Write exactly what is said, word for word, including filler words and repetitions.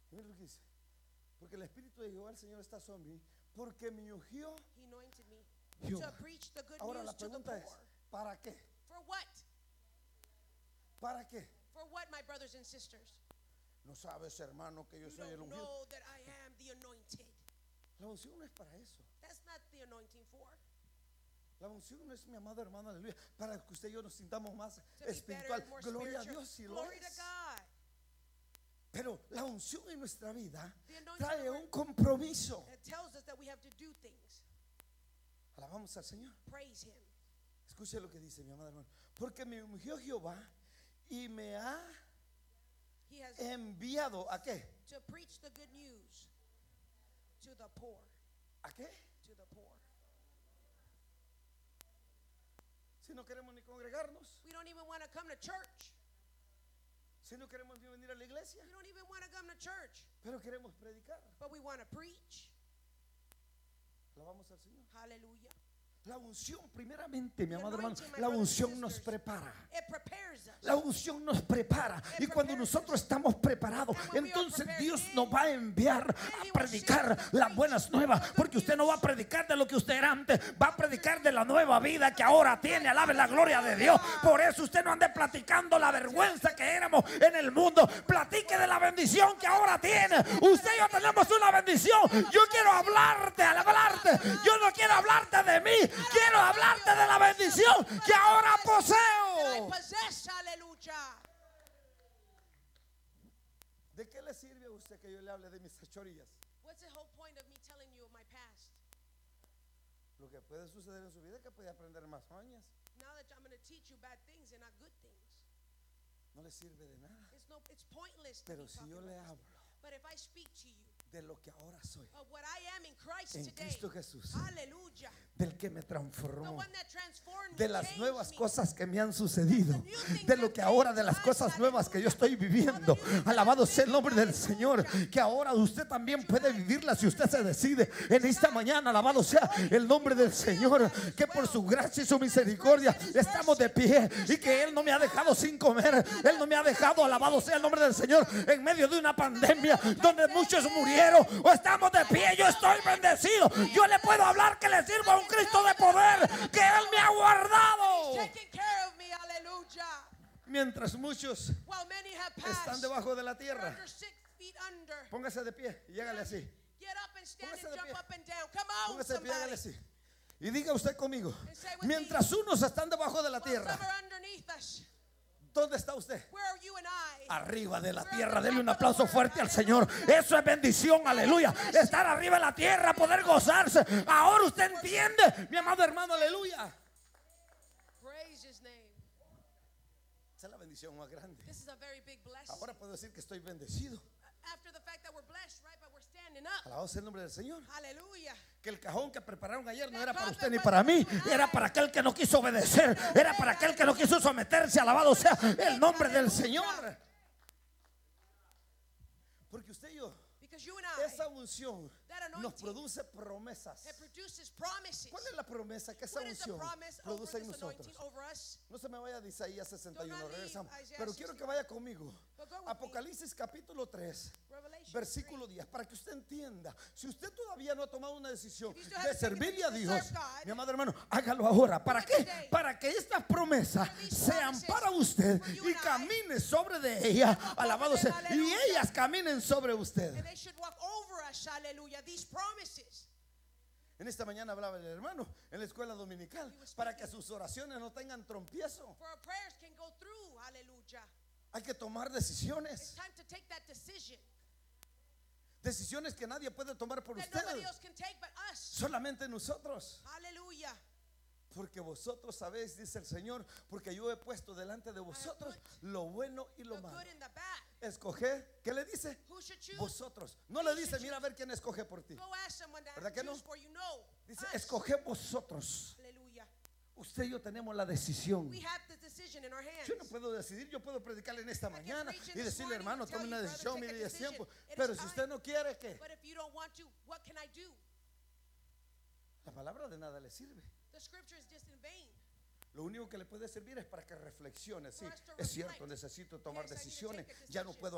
Mira lo que dice. Porque el Espíritu de Jehová el Señor está sobre mí, porque me ungió He anointed me Jehová. to preach the good Ahora la news to the pregunta es, poor. ¿para qué? For what? ¿Para qué? For what, my brothers and sisters? No sabes, hermano, que yo You soy el don't ungido. know that I am the anointed. La unción no es para eso. That's not the anointing for. La unción no es, mi amado hermano, aleluya, para que usted y yo nos sintamos más To be better espiritual. and more Gloria a spiritual. Dios si lo Glory to es. God. Pero la unción en nuestra vida The anointing trae of our- un compromiso. It tells us that we have to do things. Alabamos al Señor. Praise Him. Escuche lo que dice mi amado hermano. Porque me ungió Jehová y me ha He has enviado ¿a qué? to preach the good news to the poor. ¿A qué? To the poor. Si no queremos ni congregarnos, We don't even want to come to church. si no queremos ni venir a la iglesia, We don't even want to come to church. pero queremos predicar. But we want to preach. Alabamos al Señor. Hallelujah. La unción, primeramente, mi The amado hermano, anointing, my la brothers and unción nos sisters, prepara. It prepares us. La unción nos prepara. It Y cuando prepares nosotros us. estamos preparados, And when we are entonces prepared, Dios then- nos va a enviar then a He will predicar send us to las preach buenas nuevas. the good Porque usted no va a news. predicar de lo que usted era antes, va a predicar de la nueva vida que ahora tiene. Alabe la gloria de Dios. Por eso usted no ande platicando la vergüenza que éramos en el mundo. Platique de la bendición que ahora tiene. Usted y yo tenemos una bendición. Yo quiero hablarte, al hablarte. Yo no quiero hablarte de mí. Quiero hablarte de la bendición que ahora That I poseo. possess. Hallelujah. ¿De qué le sirve a usted que yo le hable de mis fechorías? What's the whole point of me telling you of my past? Lo que puede suceder en su vida es que puede aprender más mañas. Now that I'm going to teach you bad things and not good things. No le sirve de nada. It's no, it's pointless. to Pero be si talking yo le about hablo this. But if I speak to you de lo que ahora soy, of what I am in Christ en today, Cristo Jesús, hallelujah, del que me the transformó, one that transformed de me, las changed nuevas me, cosas que me han sucedido, the new things de lo that que came ahora, de to las us, cosas nuevas que yo hallelujah, estoy viviendo. all the new things Alabado that sea el I'm nombre del living, Señor, hallelujah. que ahora usted también puede vivirla si usted se decide en esta mañana. Alabado sea el nombre del Señor, que por su gracia y su misericordia estamos de pie y que Él no me ha dejado sin comer. Él no me ha dejado, alabado sea el nombre del Señor, en medio de una pandemia donde muchos murieron o estamos de pie. Yo estoy bendecido. Yo le puedo hablar que le sirva a un Cristo de poder, que Él me ha guardado. taking care of me, hallelujah. Mientras muchos While many have están passed, debajo de la they're tierra, under six feet under. póngase de pie y hágale así. Get up and stand Póngase and de jump pie. up and down. Come on, Póngase de pie y hágale somebody. así. Y diga usted conmigo, And say with mientras unos están debajo de la While some tierra, are underneath us, ¿dónde está usted? where are you and I? Arriba de la tierra. Denle un aplauso fuerte al Señor. Eso es bendición, aleluya. Estar arriba de la tierra, poder gozarse. Ahora usted entiende, mi amado hermano, aleluya. Praise His name. Esa es la bendición más grande. This is a very big blessing. Ahora puedo decir que estoy bendecido. After the fact that we're blessed, right? But we're standing up. Alabado sea el nombre del Señor. Hallelujah. Que el cajón que prepararon ayer no era para usted ni para mí, era para aquel que no quiso obedecer, era para aquel que no quiso someterse. Alabado sea el nombre del Señor. Porque usted y yo, Because you and I, esa unción that anointing, nos produce promesas. it produces promises. ¿Cuál es la promesa que esa What is the unción promise over produce en this nosotros? anointing over us? No se me vaya de Isaías sesenta y uno, Do not leave regresamos. Isaiah Pero quiero que sixty-one. vaya conmigo. But go with me. Apocalipsis capítulo tres, Revelation versículo diez, para que usted entienda. Si usted todavía no ha tomado una decisión If you still de haven't taken servirle a the Dios, serve God, mi amado hermano, hágalo ahora. ¿Para do it qué? today. Para que estas promesas For these sean promises para usted for you y and I, camine sobre de ellas. walk Alabado over them, sea. Y aleluya. ellas caminen sobre usted. And they should walk over us, hallelujah, these promises. En esta mañana hablaba el hermano en la escuela dominical, He was para que speaking. sus oraciones no tengan trompiezo. For our prayers can go through, hallelujah. Hay que tomar It's decisiones. time to take that decision Decisiones que nadie puede tomar por that usted, nobody else can take but us. solamente nosotros. Hallelujah. Porque vosotros sabéis, dice el Señor, porque yo he puesto delante de vosotros lo bueno y The lo malo. good and the bad. Escoged, ¿qué le dice? Who should choose? Vosotros. No le dice, mira a ver quién escoge por ti. Go ask someone that ¿Verdad que no? choose for you. No. Dice, Us. escoged vosotros. Hallelujah. Usted y yo tenemos la decisión. We have the decision in our hands. Yo no puedo decidir, yo puedo predicarle en esta can mañana preach in y this decirle, morning hermano, and tell tome you, una brother, decisión, take a mire, es decision. tiempo. It Pero is si time. usted no quiere, ¿qué? But if you don't want to, what can I do? La palabra de nada le sirve. The scripture is just in vain. Lo único que le puede servir es para que reflexione. Sí, For us to es cierto, reflect. necesito tomar Yes, I need to decisiones. take a Ya no decision. puedo